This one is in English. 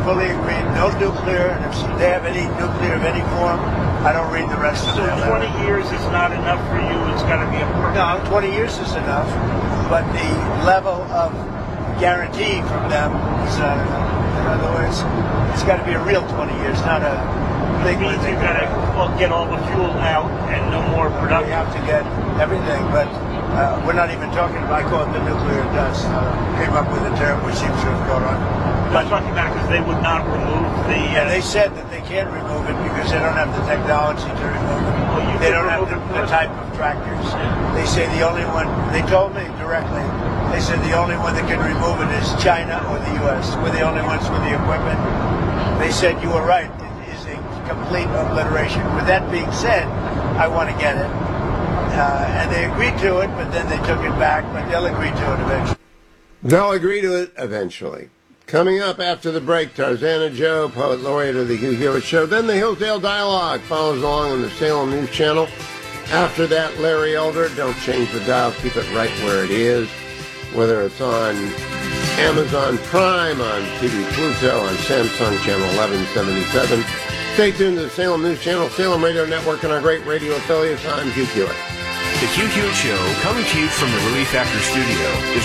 fully agreed, no nuclear, and if they have any nuclear of any form, I don't read the rest of it. So 20 years is not enough for you, it's got to be a permanent. No, 20 years is enough, but the level of guarantee from them is not enough. In other words, it's got to be a real 20 years, not a big one. You've got to get all the fuel out and no more production. We have to get everything, but we're not even talking about, I call it the nuclear dust. Came up with a term which seems to have caught on. I'm talking about it because they would not remove the... Yeah, they said that they can't remove it because they don't have the technology to remove it. Well, they don't have the type of tractors. They say the only one, they told me directly, they said the only one that can remove it is China or the U.S. We're the only ones with the equipment. They said, you were right, it is a complete obliteration. With that being said, I want to get it. And they agreed to it, but then they took it back, but they'll agree to it eventually. They'll agree to it eventually. Coming up after the break, Tarzana Joe, Poet Laureate of the Hugh Hewitt Show. Then the Hillsdale Dialogue follows along on the Salem News Channel. After that, Larry Elder. Don't change the dial. Keep it right where it is. Whether it's on Amazon Prime, on TV Pluto, on Samsung Channel 1177. Stay tuned to the Salem News Channel, Salem Radio Network, and our great radio affiliates. I'm Hugh Hewitt. The Hugh Hewitt Show, coming to you from the Relief Factor Studio, is